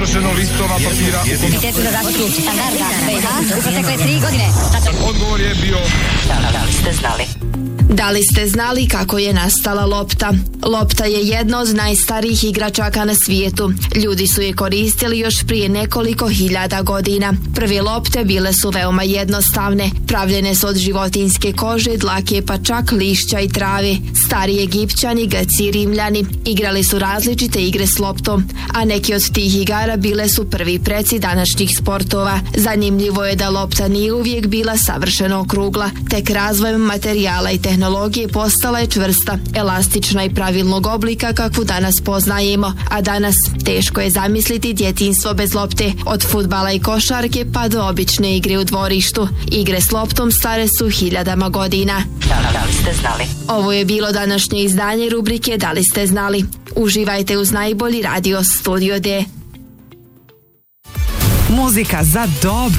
završeno listova papira. U protekle 3 godine. Odgovor je bio... Da li ste znali? Da li ste znali kako je nastala lopta? Lopta je jedna od najstarijih igračaka na svijetu. Ljudi su je koristili još prije nekoliko hiljada godina. Prve lopte bile su veoma jednostavne. Pravljene su od životinjske kože, dlake pa čak lišća i trave. Stari Egipćani, Grci i Rimljani igrali su različite igre s loptom, a neki od tih igara bile su prvi preci današnjih sportova. Zanimljivo je da lopta nije uvijek bila savršeno okrugla. Tek razvojem materijala i tehnologije postala je čvrsta, elastična i pravilnog oblika kakvu danas poznajemo, a danas teško je zamisliti djetinjstvo bez lopte, od fudbala i košarke pa do obične igre u dvorištu. Igre s loptom stare su hiljadama godina. Da li ste znali? Ovo je bilo današnje izdanje rubrike Da li ste znali? Uživajte uz najbolji radio Studio D. Muzika za dobro